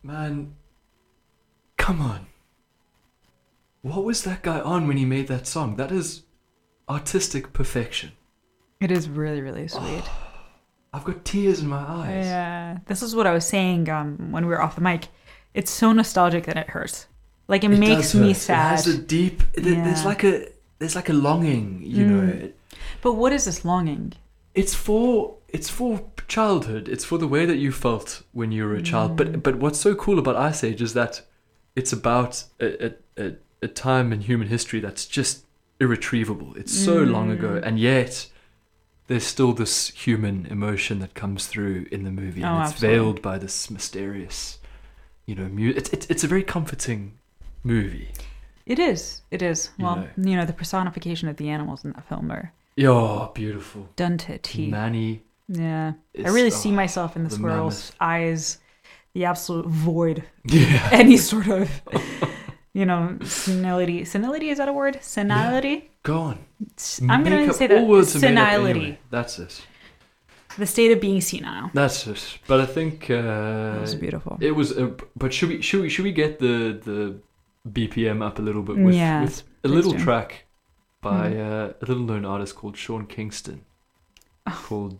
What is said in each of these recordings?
Man, come on. What was that guy on when he made that song? That is artistic perfection. It is really, really sweet. I've got tears in my eyes. Yeah, this is what I was saying when we were off the mic. It's so nostalgic that it hurts. Like it makes me sad. It has a deep. There's like a longing, you know. But what is this longing? It's for childhood. It's for the way that you felt when you were a child. But what's so cool about Ice Age is that it's about a time in human history that's just irretrievable. It's so long ago, and yet there's still this human emotion that comes through in the movie, and it's absolutely. veiled by this mysterious, you know, it's a very comforting movie. It is. Well, know. you know, the personification of the animals in that film are Beautiful. done to a T. Manny. Yeah. I really see myself in the squirrel's eyes, the absolute void. Yeah. Any sort of, you know, senility. Senility, is that a word? Senility? Yeah. Go on. I'm going Make to up say that. all words are made up Senility. anyway. That's it. The state of being senile. That's it. But I think That was beautiful. it was. But should we get the BPM up a little bit with a little do. track by a little known artist called Sean Kingston called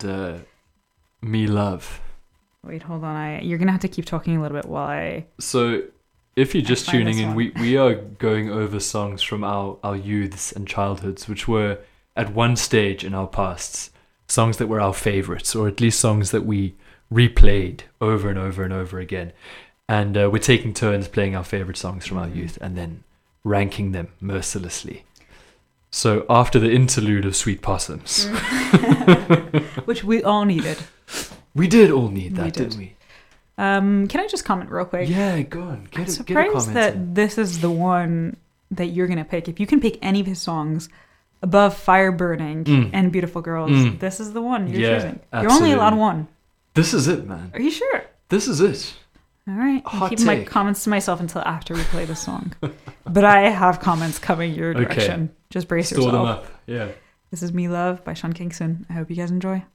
Me Love. Wait, hold on. You're going to have to keep talking a little bit while I... So if you're just find tuning this in, one. we are going over songs from our youths and childhoods, which were at one stage in our pasts songs that were our favorites, or at least songs that we replayed over and over and over again. And we're taking turns playing our favorite songs from our youth and then ranking them mercilessly. So after the interlude of Sweet Possums, Which we all needed. we did all need that, We did. didn't we? Can I just comment real quick? Yeah, go on. I'm Get a surprised comment that in. this is the one that you're going to pick. If you can pick any of his songs above Fire Burning and Beautiful Girls, this is the one you're choosing. You're only allowed absolutely. one. This is it, man. Are you sure? This is it. All right. I'll Hot keep my take. comments to myself until after we play the song. But I have comments coming your Okay. direction. Just brace Store yourself. them up. Yeah. This is Me Love by Sean Kingston. I hope you guys enjoy.